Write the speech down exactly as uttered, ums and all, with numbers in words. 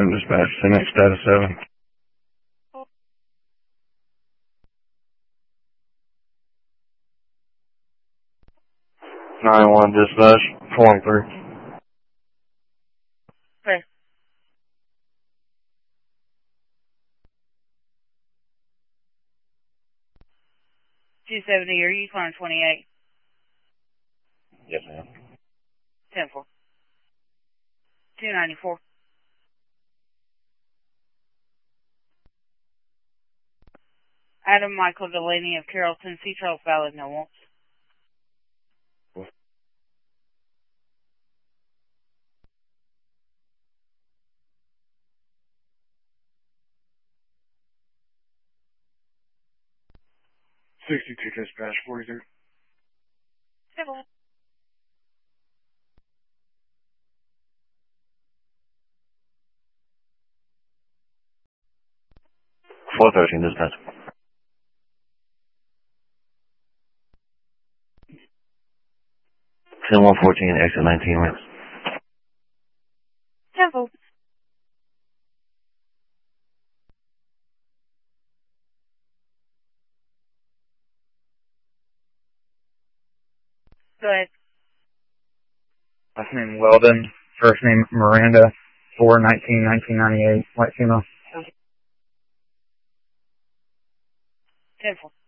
seven dispatch, ten X status seven. nine one dispatch, twenty-three. Okay. two seventy, are you calling twenty-eight? Yes, ma'am. ten four. two ninety-four. Adam Michael Delaney of Carrollton, C. Charles Valid, no wants. sixty-two dispatch, forty-three. Civil. four thirteen dispatch. ten one fourteen, exit nineteen ramps. Civil. Go ahead. Last name Weldon, first name Miranda, four nineteen nineteen ninety-eight, white female. ten four.